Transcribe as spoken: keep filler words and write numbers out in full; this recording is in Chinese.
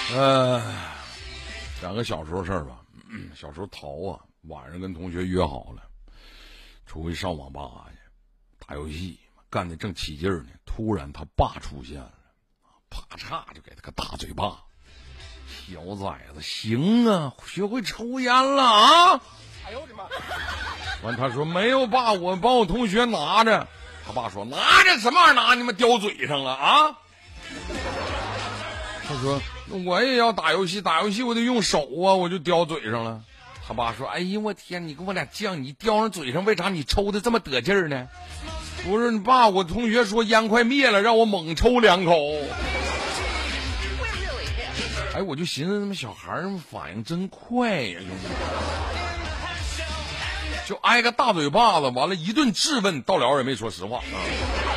呃，讲个小时候事儿吧。小时候淘啊，晚上跟同学约好了，出去上网吧去打游戏，干的正起劲儿呢，突然他爸出现了，啪嚓就给他个大嘴巴。小崽子，行啊，学会抽烟了啊！哎呦我的妈！完，他说没有爸，我帮我同学拿着。他爸说拿着什么玩意儿拿？你们叼嘴上了啊？他说我也要打游戏，打游戏我得用手啊，我就叼嘴上了。他爸说哎呀我天，你跟我俩犟，你叼上嘴上，为啥你抽的这么得劲儿呢？我说你爸，我同学说烟快灭了，让我猛抽两口。哎，我就寻思他们小孩儿反应真快呀，兄弟，就挨个大嘴巴子，完了一顿质问，到了也没说实话啊。